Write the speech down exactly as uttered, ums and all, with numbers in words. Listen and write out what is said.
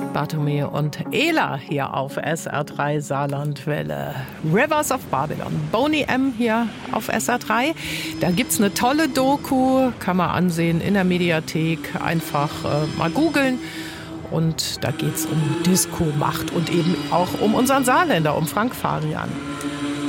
Bartome und Ela hier auf S R drei Saarlandwelle. Rivers of Babylon. Boney M. hier auf S R drei. Da gibt's eine tolle Doku, kann man ansehen in der Mediathek. Einfach äh, mal googeln. Und da geht's um Disco-Macht und eben auch um unseren Saarländer, um Frank Farian.